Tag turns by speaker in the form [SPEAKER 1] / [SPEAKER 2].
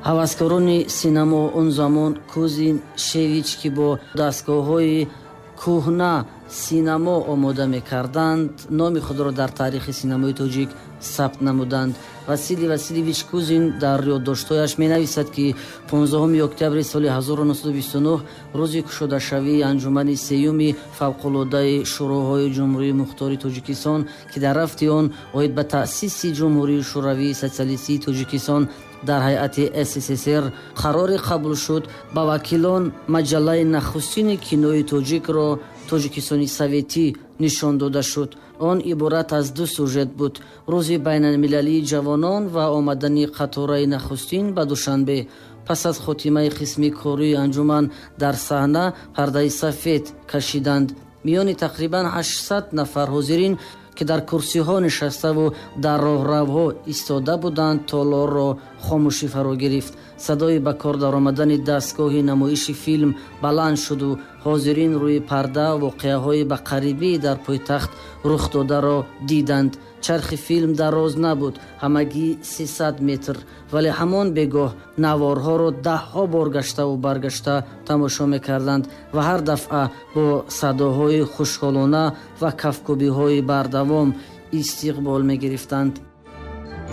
[SPEAKER 1] ҳаваскорони синамо он замон Кузин Шевич ки бо дастгоҳҳои кӯҳна синамо омода мекарданд, номи худро дар таърихи синамои тоҷик сабт намуданд. Василий Васильевич Кузин дар ёддоштҳояш менависад ки 15 октябри соли 1929 рӯзи кушодашавии анҷумани сеюми фавқулодаи шӯроҳои ҷумҳурии мухтори Тоҷикистон ки дар рафти он оид ба таъсиси ҷумҳурии шӯравии социалистии Тоҷикистон дар ҳайати СССР қароре қабул шуд, ба вакилон маҷаллаи нахустини кинои тоҷикро Тоҷикистони Советӣ нишон дода шуд. Он иборат аз 2 сюжет буд: рӯзи байналмилалии ҷавонон ва омадани қатораи нахустин ба Душанбе. Пас аз хотимаи қисми кории анҷуман дар саҳна пардаи сафед кашиданд. миёни тақрибан 800 нафар ҳозирин ки дар курсиҳо нишаставу дар роҳравҳо истода буданд, толорро хомӯшӣ фаро гирифт. садои ба кор даромадани дастгоҳи намоиши филм баланд шуду ҳозирин рӯи парда воқеаҳои ба қарибӣ дар пойтахт рухдодаро диданд. чархи филм дароз набуд, ҳамагӣ 300 метр, вале ҳамон бегоҳ наворҳоро 10 бор гаштаву баргашта тамошо мекарданд ва ҳар дафъа бо садоҳои хушҳолона ва кафкӯбиҳои бардавом истиқбол мегирифтанд.